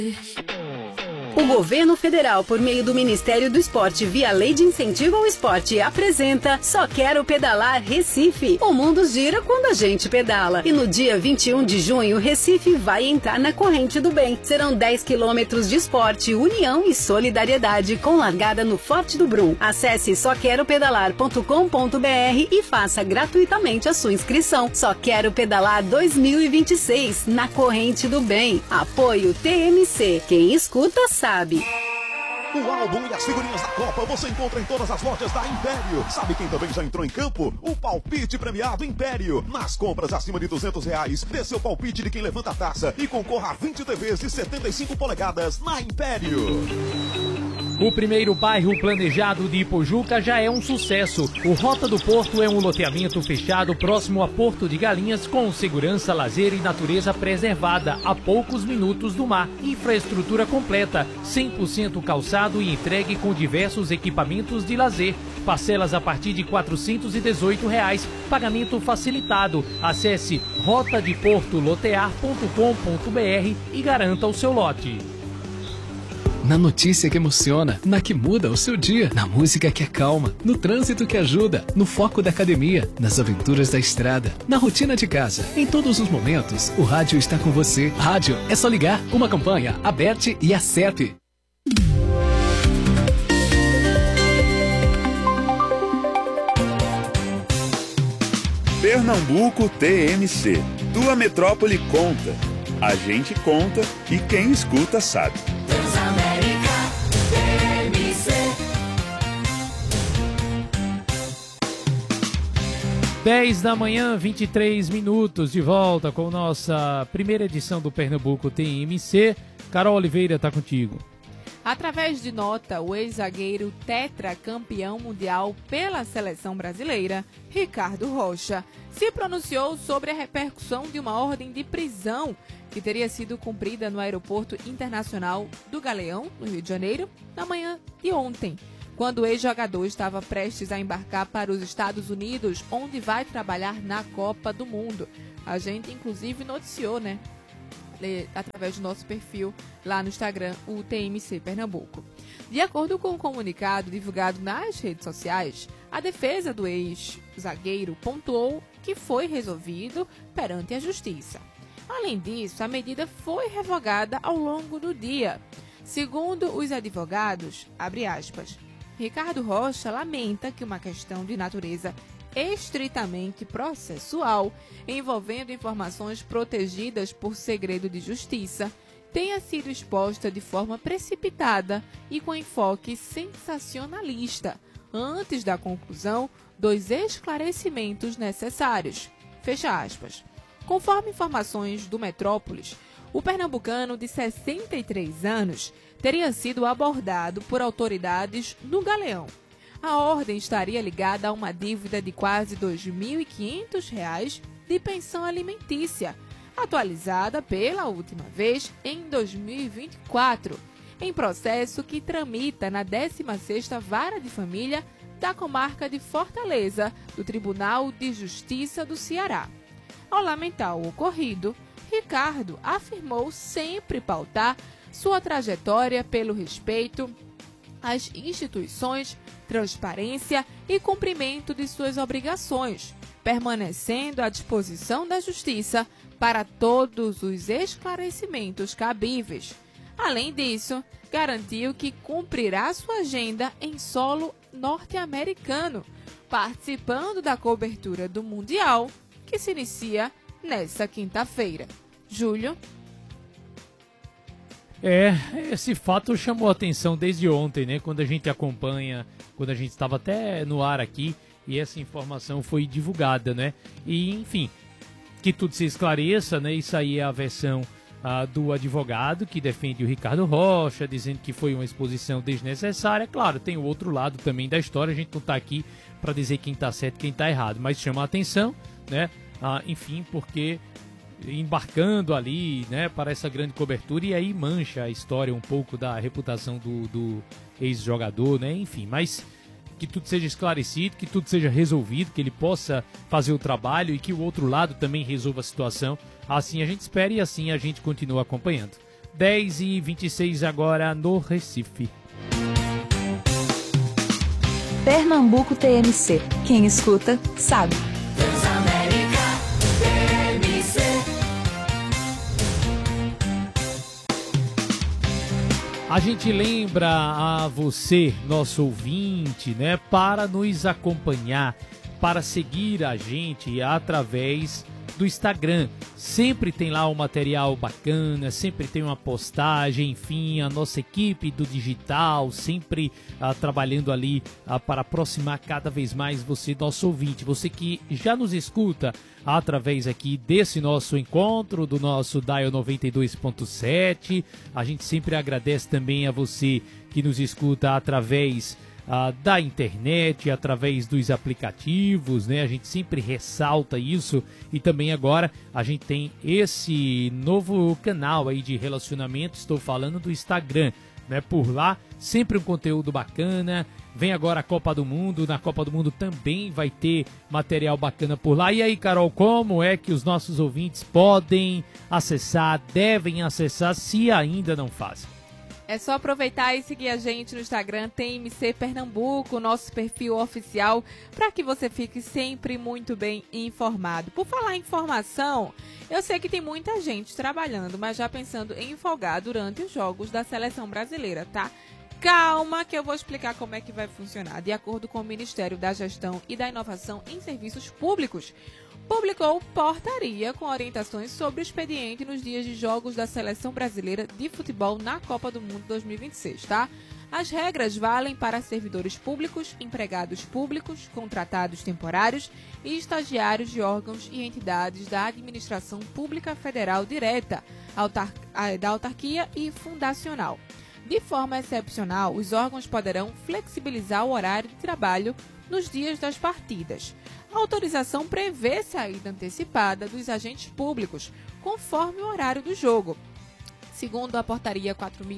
O Governo Federal, por meio do Ministério do Esporte, via Lei de Incentivo ao Esporte, apresenta Só Quero Pedalar Recife. O mundo gira quando a gente pedala. E no dia 21 de junho, Recife vai entrar na corrente do bem. Serão 10 quilômetros de esporte, união e solidariedade, com largada no Forte do Brum. Acesse soqueropedalar.com.br e faça gratuitamente a sua inscrição. Só Quero Pedalar 2026, na corrente do bem. Apoio TMC. Quem escuta sabe. O álbum e as figurinhas da Copa você encontra em todas as lojas da Império. Sabe quem também já entrou em campo? O palpite premiado Império. Nas compras acima de R$200, dê seu palpite de quem levanta a taça e concorra a 20 TVs de 75 polegadas na Império. O primeiro bairro planejado de Ipojuca já é um sucesso. O Rota do Porto é um loteamento fechado próximo a Porto de Galinhas, com segurança, lazer e natureza preservada, a poucos minutos do mar. Infraestrutura completa, 100% calçado e entregue com diversos equipamentos de lazer. Parcelas a partir de R$ 418, pagamento facilitado. Acesse rotadeportolotear.com.br e garanta o seu lote. Na notícia que emociona, na que muda o seu dia, na música que acalma, no trânsito que ajuda, no foco da academia, nas aventuras da estrada, na rotina de casa. Em todos os momentos, o rádio está com você. Rádio é só ligar, uma campanha, Aberte e Acep. Pernambuco TMC. Tua metrópole conta. A gente conta e quem escuta sabe. Transamérica TMC. 10 da manhã, 23 minutos, de volta com nossa primeira edição do Pernambuco TMC. Carol Oliveira está contigo. Através de nota, o ex-zagueiro tetracampeão mundial pela seleção brasileira, Ricardo Rocha, se pronunciou sobre a repercussão de uma ordem de prisão que teria sido cumprida no Aeroporto Internacional do Galeão, no Rio de Janeiro, na manhã de ontem, quando o ex-jogador estava prestes a embarcar para os Estados Unidos, onde vai trabalhar na Copa do Mundo. A gente, inclusive, noticiou, né? Através do nosso perfil lá no Instagram, o TMC Pernambuco. De acordo com o comunicado divulgado nas redes sociais, a defesa do ex-zagueiro pontuou que foi resolvido perante a Justiça. Além disso, a medida foi revogada ao longo do dia. Segundo os advogados, abre aspas, Ricardo Rocha lamenta que uma questão de natureza estritamente processual, envolvendo informações protegidas por segredo de justiça, tenha sido exposta de forma precipitada e com enfoque sensacionalista, antes da conclusão dos esclarecimentos necessários. Fecha aspas. Conforme informações do Metrópolis, o pernambucano de 63 anos teria sido abordado por autoridades no Galeão. A ordem estaria ligada a uma dívida de quase R$ 2.500 de pensão alimentícia, atualizada pela última vez em 2024, em processo que tramita na 16ª Vara de Família da comarca de Fortaleza, do Tribunal de Justiça do Ceará. Ao lamentar o ocorrido, Ricardo afirmou sempre pautar sua trajetória pelo respeito às instituições, transparência e cumprimento de suas obrigações, permanecendo à disposição da Justiça para todos os esclarecimentos cabíveis. Além disso, garantiu que cumprirá sua agenda em solo norte-americano, participando da cobertura do Mundial, que se inicia nesta quinta-feira. Júlio? Esse fato chamou a atenção desde ontem, né? Quando a gente acompanha, quando a gente estava até no ar aqui e essa informação foi divulgada, né? E, enfim, que tudo se esclareça, né? Isso aí é a versão do advogado que defende o Ricardo Rocha, dizendo que foi uma exposição desnecessária. Claro, tem o outro lado também da história, a gente não está aqui para dizer quem está certo e quem está errado, mas chama a atenção, né? Enfim, porque embarcando ali, né, para essa grande cobertura, e aí mancha a história um pouco da reputação do ex-jogador, né, enfim, mas que tudo seja esclarecido, que tudo seja resolvido, que ele possa fazer o trabalho e que o outro lado também resolva a situação. Assim a gente espera e assim a gente continua acompanhando. 10h26 agora no Recife. Pernambuco TMC. Quem escuta, sabe. Transamérica TMC. A gente lembra a você, nosso ouvinte, né, para nos acompanhar, para seguir a gente através do Instagram. Sempre tem lá um material bacana, sempre tem uma postagem, enfim, a nossa equipe do digital sempre trabalhando ali para aproximar cada vez mais você, nosso ouvinte, você que já nos escuta através aqui desse nosso encontro, do nosso Dial 92.7. A gente sempre agradece também a você que nos escuta através da internet, através dos aplicativos, né? A gente sempre ressalta isso. E também agora a gente tem esse novo canal aí de relacionamento, estou falando do Instagram, né? Por lá, sempre um conteúdo bacana. Vem agora a Copa do Mundo, na Copa do Mundo também vai ter material bacana por lá. E aí, Carol, como é que os nossos ouvintes podem acessar, devem acessar, se ainda não fazem? É só aproveitar e seguir a gente no Instagram, TMC Pernambuco, nosso perfil oficial, para que você fique sempre muito bem informado. Por falar em informação, eu sei que tem muita gente trabalhando, mas já pensando em folgar durante os jogos da Seleção Brasileira, tá? Calma que eu vou explicar como é que vai funcionar. De acordo com o Ministério da Gestão e da Inovação em Serviços Públicos, publicou portaria com orientações sobre o expediente nos dias de jogos da Seleção Brasileira de Futebol na Copa do Mundo 2026, tá? As regras valem para servidores públicos, empregados públicos, contratados temporários e estagiários de órgãos e entidades da Administração Pública Federal Direta, da autarquia e fundacional. De forma excepcional, os órgãos poderão flexibilizar o horário de trabalho nos dias das partidas. A autorização prevê saída antecipada dos agentes públicos, conforme o horário do jogo. Segundo a portaria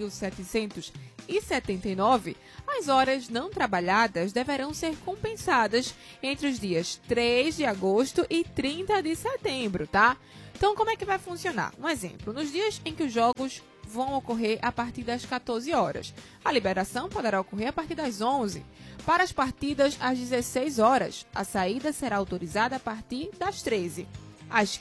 4.779, as horas não trabalhadas deverão ser compensadas entre os dias 3 de agosto e 30 de setembro, tá? Então, como é que vai funcionar? Um exemplo, nos dias em que os jogos vão ocorrer a partir das 14 horas. A liberação poderá ocorrer a partir das 11. Para as partidas, às 16 horas. A saída será autorizada a partir das 13. Às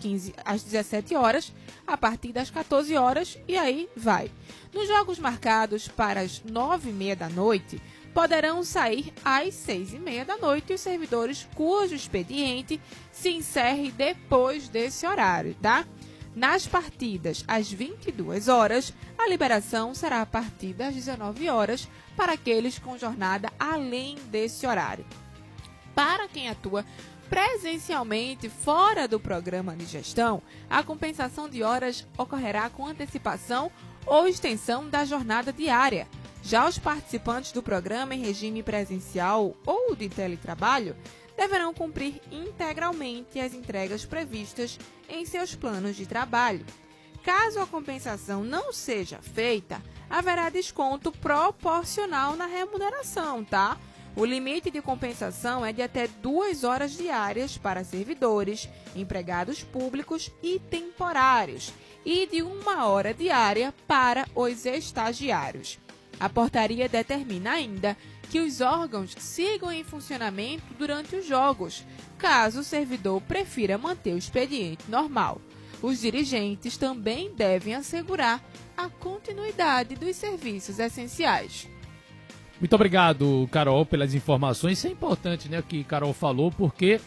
17 horas, a partir das 14 horas, e aí vai. Nos jogos marcados para as 9h30 da noite, poderão sair às 6h30 da noite os servidores cujo expediente se encerre depois desse horário, tá? Nas partidas às 22 horas, a liberação será a partir das 19 horas para aqueles com jornada além desse horário. Para quem atua presencialmente fora do programa de gestão, a compensação de horas ocorrerá com antecipação ou extensão da jornada diária. Já os participantes do programa em regime presencial ou de teletrabalho deverão cumprir integralmente as entregas previstas em seus planos de trabalho. Caso a compensação não seja feita, haverá desconto proporcional na remuneração, tá? O limite de compensação é de até 2 horas diárias para servidores, empregados públicos e temporários, e de 1 hora diária para os estagiários. A portaria determina ainda que os órgãos sigam em funcionamento durante os jogos, caso o servidor prefira manter o expediente normal. Os dirigentes também devem assegurar a continuidade dos serviços essenciais. Muito obrigado, Carol, pelas informações. Isso é importante, né, o que Carol falou, porque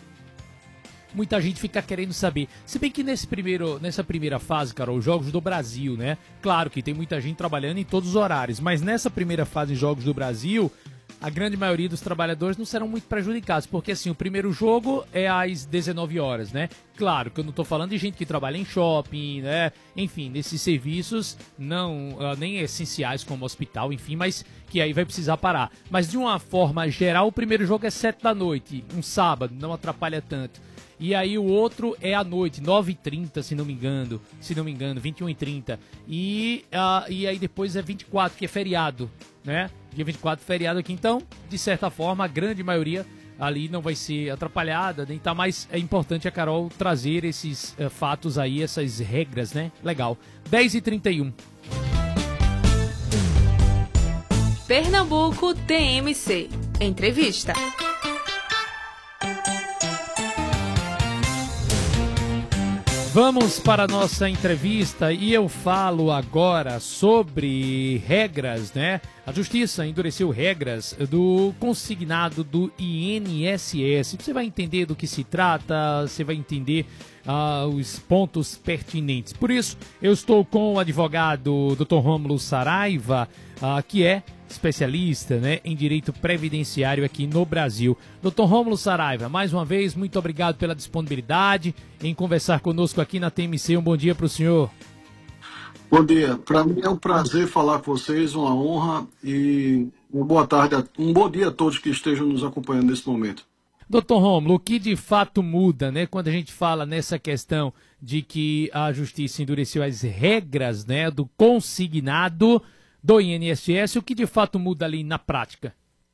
muita gente fica querendo saber. Se bem que nessa primeira fase, Carol, Jogos do Brasil, né? Claro que tem muita gente trabalhando em todos os horários, mas nessa primeira fase de Jogos do Brasil, a grande maioria dos trabalhadores não serão muito prejudicados, porque assim, o primeiro jogo é às 19 horas, né? Claro que eu não estou falando de gente que trabalha em shopping, né? Enfim, nesses serviços não nem essenciais como hospital, enfim, mas que aí vai precisar parar. Mas de uma forma geral, o primeiro jogo é 7 da noite, um sábado, não atrapalha tanto. E aí o outro é à noite, 9h30, se não me engano, 21h30. E aí depois é 24, que é feriado, né? Dia 24, feriado aqui. Então, de certa forma, a grande maioria ali não vai ser atrapalhada, nem tá, mas é importante a Carol trazer esses fatos aí, essas regras, né? Legal. 10h31. Pernambuco TMC. Entrevista. Vamos para a nossa entrevista e eu falo agora sobre regras, né? A Justiça endureceu regras do consignado do INSS. Você vai entender do que se trata, você vai entender os pontos pertinentes. Por isso, eu estou com o advogado Dr. Rômulo Saraiva, que é especialista, né, em direito previdenciário aqui no Brasil. Dr. Rômulo Saraiva, mais uma vez, muito obrigado pela disponibilidade em conversar conosco aqui na TMC. Um bom dia para o senhor. Bom dia. Para mim é um prazer falar com vocês, uma honra e uma boa tarde, um bom dia a todos que estejam nos acompanhando nesse momento. Doutor Rômulo, o que de fato muda, né, quando a gente fala nessa questão de que a Justiça endureceu as regras, né, do consignado do INSS, o que de fato muda ali na prática?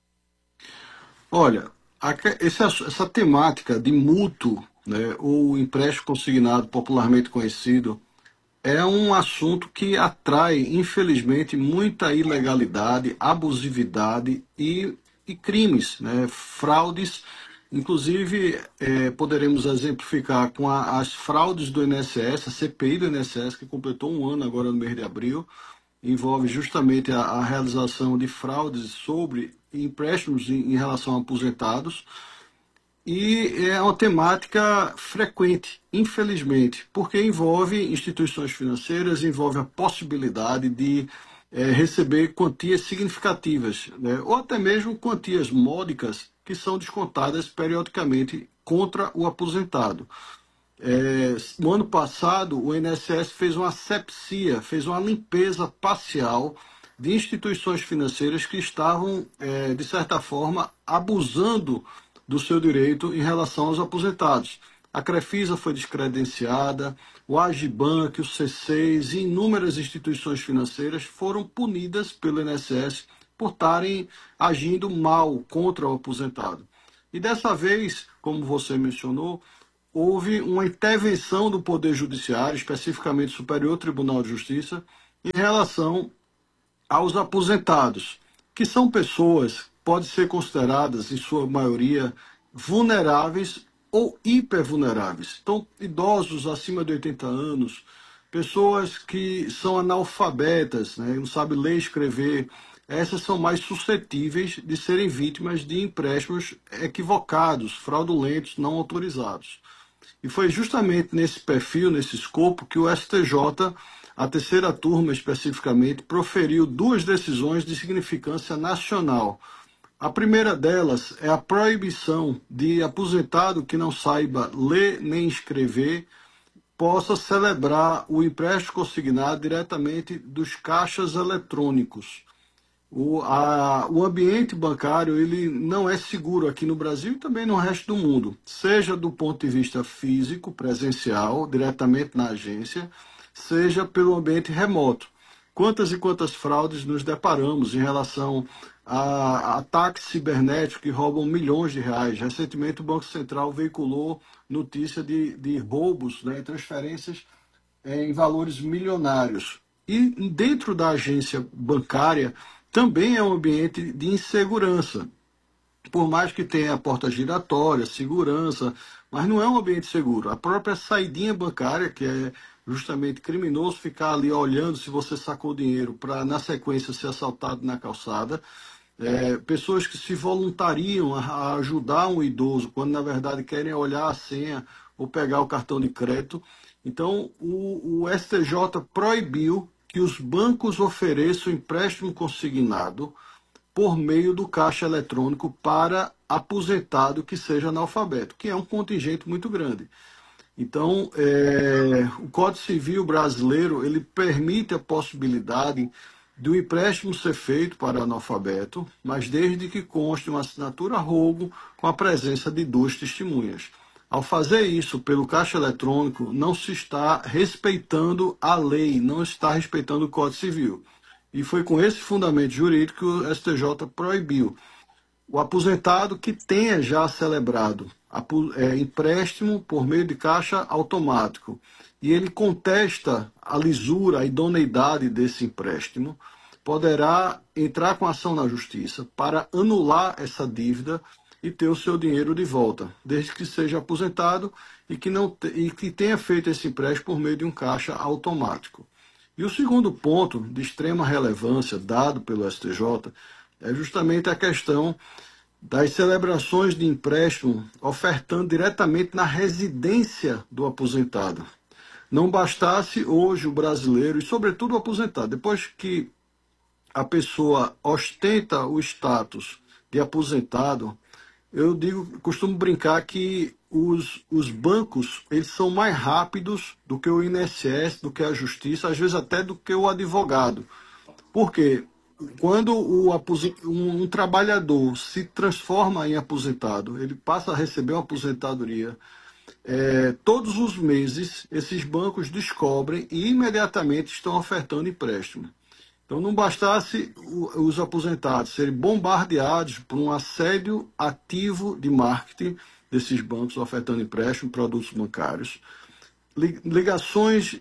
Olha, essa temática de mútuo, né, ou empréstimo consignado, popularmente conhecido, é um assunto que atrai, infelizmente, muita ilegalidade, abusividade e crimes, né, fraudes. Inclusive, poderemos exemplificar com as fraudes do INSS, a CPI do INSS, que completou um ano agora no mês de abril, envolve justamente a realização de fraudes sobre empréstimos em relação a aposentados, e é uma temática frequente, infelizmente, porque envolve instituições financeiras, envolve a possibilidade de receber quantias significativas, né, ou até mesmo quantias módicas que são descontadas periodicamente contra o aposentado. No ano passado, o INSS fez uma asepsia, fez uma limpeza parcial de instituições financeiras que estavam, de certa forma, abusando do seu direito em relação aos aposentados. A Crefisa foi descredenciada, o Agibank, o C6 e inúmeras instituições financeiras foram punidas pelo INSS por estarem agindo mal contra o aposentado. E dessa vez, como você mencionou, houve uma intervenção do Poder Judiciário, especificamente Superior Tribunal de Justiça, em relação aos aposentados, que são pessoas, podem ser consideradas, em sua maioria, vulneráveis ou hipervulneráveis. Então, idosos acima de 80 anos, pessoas que são analfabetas, né, não sabem ler e escrever, essas são mais suscetíveis de serem vítimas de empréstimos equivocados, fraudulentos, não autorizados. E foi justamente nesse perfil, nesse escopo, que o STJ, a terceira turma especificamente, proferiu duas decisões de significância nacional. A primeira delas é a proibição de aposentado que não saiba ler nem escrever possa celebrar o empréstimo consignado diretamente dos caixas eletrônicos. O ambiente bancário ele não é seguro aqui no Brasil e também no resto do mundo, seja do ponto de vista físico, presencial, diretamente na agência, seja pelo ambiente remoto. Quantas e quantas fraudes nos deparamos em relação a ataques cibernéticos que roubam milhões de reais. Recentemente o Banco Central veiculou notícia de roubos, né, transferências em valores milionários. E dentro da agência bancária também é um ambiente de insegurança. Por mais que tenha a porta giratória, segurança, mas não é um ambiente seguro. A própria saidinha bancária, que é justamente criminoso ficar ali olhando se você sacou dinheiro para, na sequência, ser assaltado na calçada. Pessoas que se voluntariam a ajudar um idoso, quando na verdade querem olhar a senha ou pegar o cartão de crédito. Então, o STJ proibiu que os bancos ofereçam empréstimo consignado por meio do caixa eletrônico para aposentado que seja analfabeto, que é um contingente muito grande. Então, o Código Civil brasileiro ele permite a possibilidade do empréstimo ser feito para analfabeto, mas desde que conste uma assinatura rogo com a presença de duas testemunhas. Ao fazer isso pelo caixa eletrônico, não se está respeitando a lei, não está respeitando o Código Civil. E foi com esse fundamento jurídico que o STJ proibiu. O aposentado que tenha já celebrado empréstimo por meio de caixa automático e ele contesta a lisura, a idoneidade desse empréstimo, poderá entrar com ação na justiça para anular essa dívida e ter o seu dinheiro de volta, desde que seja aposentado e que tenha feito esse empréstimo por meio de um caixa automático. E o segundo ponto de extrema relevância dado pelo STJ é justamente a questão das celebrações de empréstimo ofertando diretamente na residência do aposentado. Não bastasse hoje o brasileiro, e sobretudo o aposentado, depois que a pessoa ostenta o status de aposentado, eu costumo brincar que os bancos eles são mais rápidos do que o INSS, do que a justiça, às vezes até do que o advogado. Por quê? Quando um trabalhador se transforma em aposentado, ele passa a receber uma aposentadoria, todos os meses esses bancos descobrem e imediatamente estão ofertando empréstimo. Então não bastasse os aposentados serem bombardeados por um assédio ativo de marketing desses bancos ofertando empréstimo, produtos bancários, ligações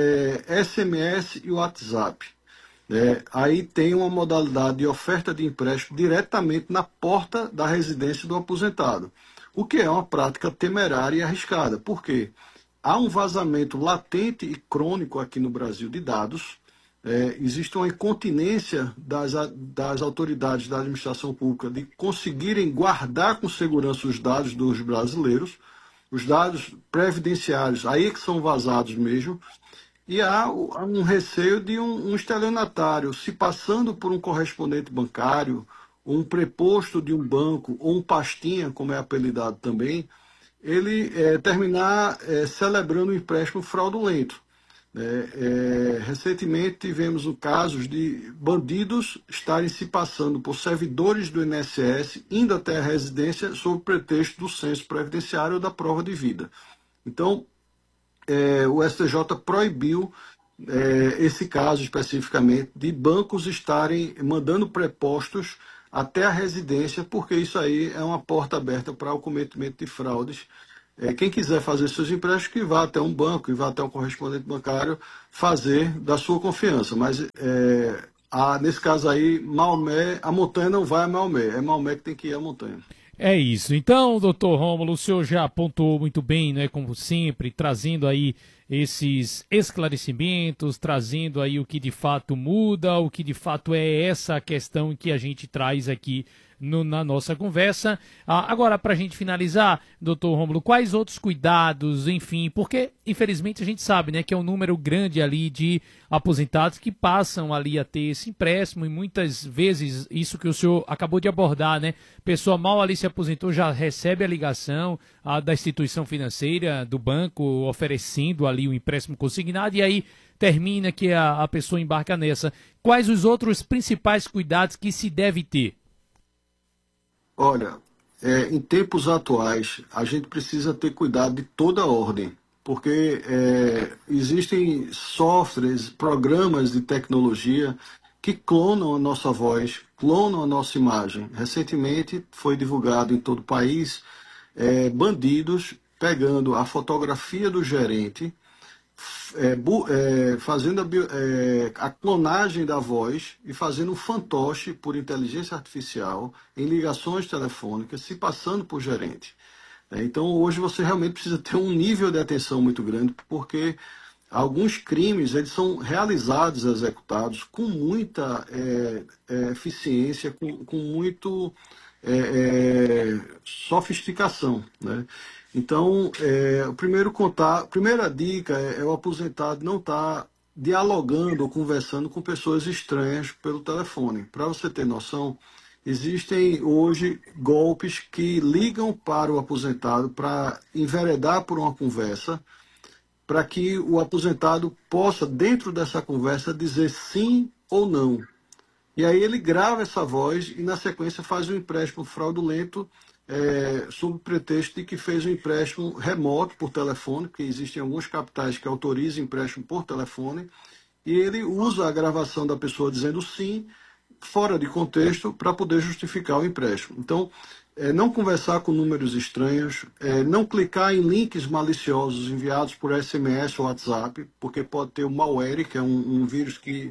SMS e WhatsApp. Aí tem uma modalidade de oferta de empréstimo diretamente na porta da residência do aposentado, o que é uma prática temerária e arriscada. Por quê? Há um vazamento latente e crônico aqui no Brasil de dados. Existe uma incontinência das autoridades da administração pública de conseguirem guardar com segurança os dados dos brasileiros, os dados previdenciários, aí é que são vazados mesmo, e há um receio de um estelionatário se passando por um correspondente bancário, um preposto de um banco, ou um pastinha, como é apelidado também, ele terminar celebrando um empréstimo fraudulento. Recentemente tivemos casos de bandidos estarem se passando por servidores do INSS, indo até a residência sob pretexto do censo previdenciário ou da prova de vida. Então, o STJ proibiu esse caso especificamente de bancos estarem mandando prepostos até a residência, porque isso aí é uma porta aberta para o cometimento de fraudes. Quem quiser fazer seus empréstimos, que vá até um banco, e vá até um correspondente bancário, fazer da sua confiança. Mas, nesse caso aí, Maomé, a montanha não vai a Maomé, é Maomé que tem que ir à montanha. É isso. Então, doutor Rômulo, o senhor já apontou muito bem, né, como sempre, trazendo aí esses esclarecimentos, trazendo aí o que de fato muda, o que de fato é essa questão que a gente traz aqui na nossa conversa. Agora, para a gente finalizar, doutor Rômulo, quais outros cuidados, enfim, porque infelizmente a gente sabe, né, que é um número grande ali de aposentados que passam ali a ter esse empréstimo e muitas vezes, isso que o senhor acabou de abordar, né, pessoa mal ali se aposentou, já recebe a ligação da instituição financeira, do banco, oferecendo ali o empréstimo consignado e aí termina que a pessoa embarca nessa. Quais os outros principais cuidados que se deve ter? Olha, em tempos atuais, a gente precisa ter cuidado de toda a ordem, porque existem softwares, programas de tecnologia que clonam a nossa voz, clonam a nossa imagem. Recentemente foi divulgado em todo o país bandidos pegando a fotografia do gerente, fazendo a clonagem da voz e fazendo um fantoche por inteligência artificial em ligações telefônicas, se passando por gerente. Então hoje você realmente precisa ter um nível de atenção muito grande, porque alguns crimes eles são realizados, executados com muita eficiência, com muito sofisticação, né? Então, a primeira dica é o aposentado não estar dialogando ou conversando com pessoas estranhas pelo telefone. Para você ter noção, existem hoje golpes que ligam para o aposentado para enveredar por uma conversa, para que o aposentado possa, dentro dessa conversa, dizer sim ou não. E aí ele grava essa voz e, na sequência, faz um empréstimo fraudulento sob o pretexto de que fez um empréstimo remoto por telefone, porque existem alguns capitais que autorizam empréstimo por telefone, e ele usa a gravação da pessoa dizendo sim, fora de contexto, para poder justificar o empréstimo. Então, não conversar com números estranhos, não clicar em links maliciosos enviados por SMS ou WhatsApp, porque pode ter o malware, que é um vírus que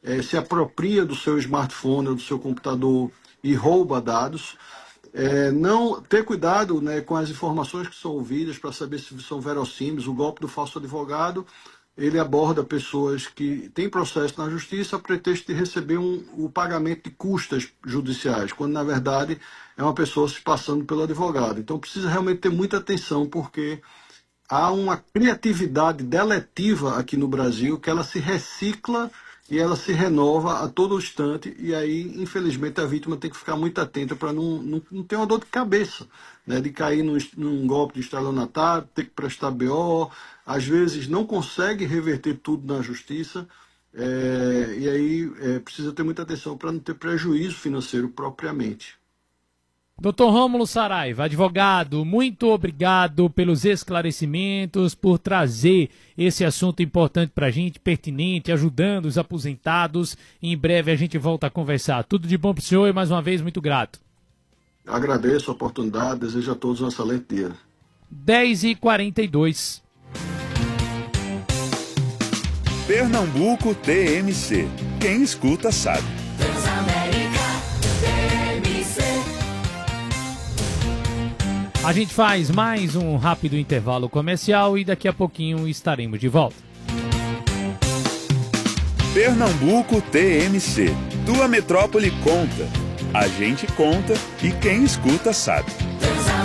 se apropria do seu smartphone ou do seu computador e rouba dados. Não ter cuidado, né, com as informações que são ouvidas para saber se são verossímeis. O golpe do falso advogado, ele aborda pessoas que têm processo na justiça a pretexto de receber o pagamento de custas judiciais, quando na verdade é uma pessoa se passando pelo advogado. Então precisa realmente ter muita atenção, porque há uma criatividade deletiva aqui no Brasil que ela se recicla e ela se renova a todo instante, e aí, infelizmente, a vítima tem que ficar muito atenta para não ter uma dor de cabeça, né, de cair num golpe de estelionatário, ter que prestar BO, às vezes não consegue reverter tudo na justiça, e aí precisa ter muita atenção para não ter prejuízo financeiro propriamente. Dr. Rômulo Saraiva, advogado, muito obrigado pelos esclarecimentos, por trazer esse assunto importante para a gente, pertinente, ajudando os aposentados. Em breve a gente volta a conversar. Tudo de bom para o senhor e mais uma vez muito grato. Agradeço a oportunidade, desejo a todos um excelente dia. 10h42. Pernambuco TMC. Quem escuta sabe. A gente faz mais um rápido intervalo comercial e daqui a pouquinho estaremos de volta. Pernambuco TMC. Tua metrópole conta. A gente conta e quem escuta sabe.